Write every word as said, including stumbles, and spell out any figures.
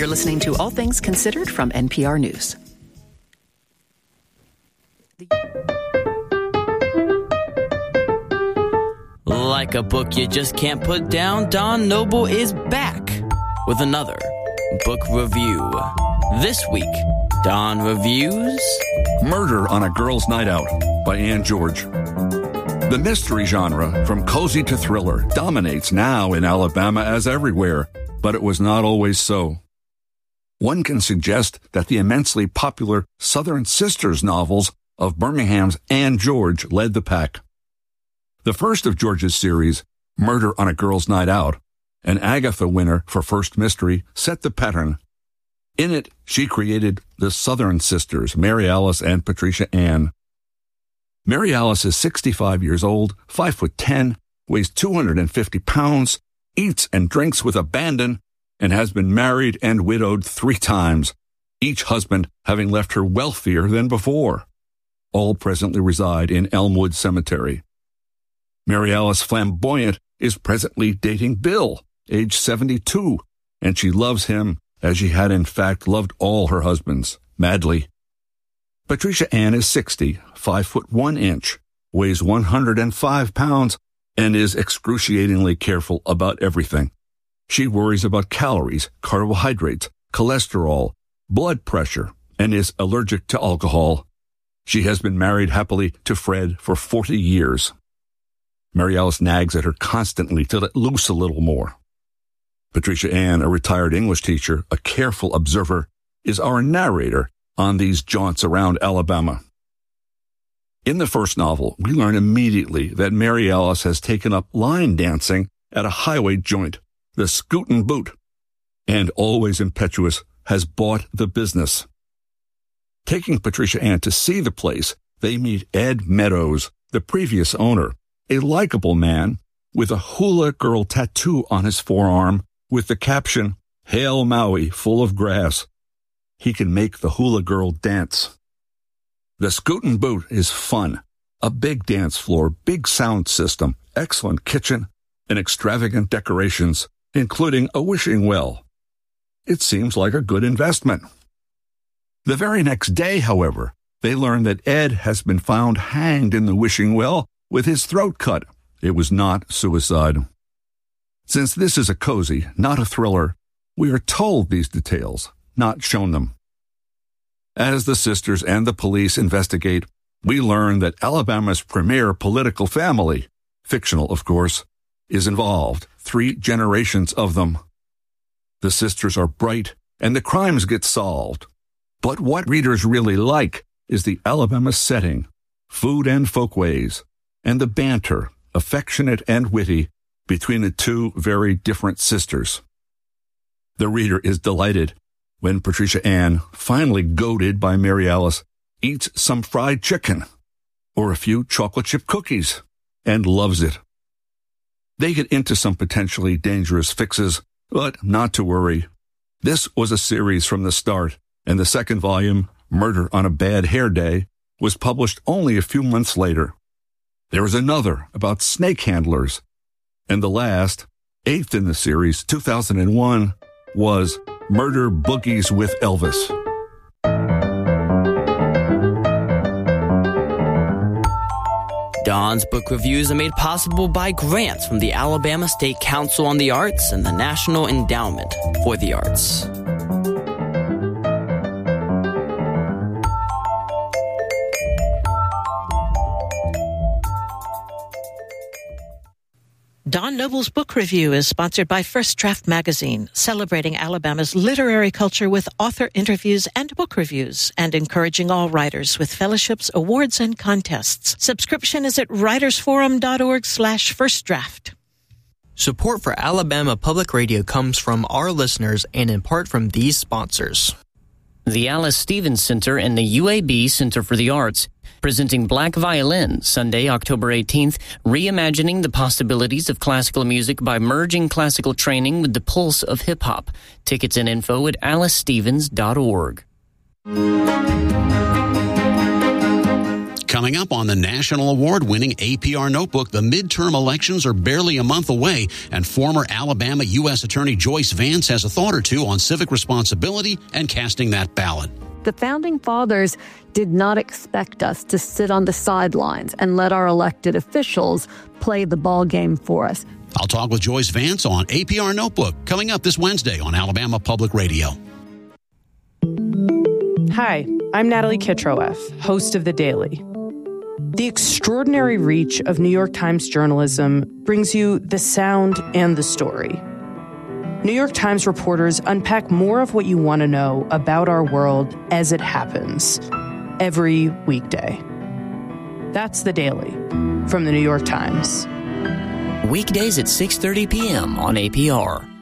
You're listening to All Things Considered from N P R News. Like a book you just can't put down, Don Noble is back with another book review. This week, Don reviews Murder on a Girl's Night Out by Ann George. The mystery genre, from cozy to thriller, dominates now in Alabama as everywhere, but it was not always so. One can suggest that the immensely popular Southern Sisters novels of Birmingham's Ann George led the pack. The first of George's series, Murder on a Girl's Night Out, an Agatha winner for First Mystery, set the pattern. In it, she created the Southern Sisters, Mary Alice and Patricia Ann. Mary Alice is sixty-five years old, five foot ten, weighs two hundred fifty pounds, eats and drinks with abandon, and has been married and widowed three times, each husband having left her wealthier than before. All presently reside in Elmwood Cemetery. Mary Alice Flamboyant is presently dating Bill, age seventy-two, and she loves him as she had in fact loved all her husbands, madly. Patricia Ann is sixty, five foot one inch, weighs one hundred five pounds, and is excruciatingly careful about everything. She worries about calories, carbohydrates, cholesterol, blood pressure, and is allergic to alcohol. She has been married happily to Fred for forty years. Mary Alice nags at her constantly to let loose a little more. Patricia Ann, a retired English teacher, a careful observer, is our narrator on these jaunts around Alabama. In the first novel, we learn immediately that Mary Alice has taken up line dancing at a highway joint, the Scootin' Boot, and, always impetuous, has bought the business. Taking Patricia Ann to see the place, they meet Ed Meadows, the previous owner, a likable man with a hula girl tattoo on his forearm with the caption, "Hail Maui, full of grass." He can make the hula girl dance. The Scootin' Boot is fun. A big dance floor, big sound system, excellent kitchen, and extravagant decorations, including a wishing well. It seems like a good investment. The very next day, however, they learn that Ed has been found hanged in the wishing well with his throat cut. It was not suicide. Since this is a cozy, not a thriller, we are told these details, not shown them. As the sisters and the police investigate, we learn that Alabama's premier political family, fictional of course, is involved, three generations of them. The sisters are bright, and the crimes get solved. But what readers really like is the Alabama setting, food and folkways, and the banter, affectionate and witty, between the two very different sisters. The reader is delighted when Patricia Ann, finally goaded by Mary Alice, eats some fried chicken or a few chocolate chip cookies and loves it. They get into some potentially dangerous fixes, but not to worry. This was a series from the start, and the second volume, Murder on a Bad Hair Day, was published only a few months later. There was another about snake handlers, and the last, eighth in the series, two thousand one, was Murder Boogies with Elvis. Don's book reviews are made possible by grants from the Alabama State Council on the Arts and the National Endowment for the Arts. Don Noble's book review is sponsored by First Draft Magazine, celebrating Alabama's literary culture with author interviews and book reviews, and encouraging all writers with fellowships, awards, and contests. Subscription is at writersforum.org slash first draft. Support for Alabama Public Radio comes from our listeners and in part from these sponsors. The Alice Stevens Center and the U A B Center for the Arts, presenting Black Violin, Sunday, October eighteenth, reimagining the possibilities of classical music by merging classical training with the pulse of hip-hop. Tickets and info at alice stevens dot org. Coming up on the national award-winning A P R Notebook, the midterm elections are barely a month away, and former Alabama U S Attorney Joyce Vance has a thought or two on civic responsibility and casting that ballot. The Founding Fathers did not expect us to sit on the sidelines and let our elected officials play the ball game for us. I'll talk with Joyce Vance on A P R Notebook, coming up this Wednesday on Alabama Public Radio. Hi, I'm Natalie Kitroeff, host of The Daily. The extraordinary reach of New York Times journalism brings you the sound and the story. New York Times reporters unpack more of what you want to know about our world as it happens every weekday. That's The Daily from The New York Times. Weekdays at six thirty p.m. on A P R.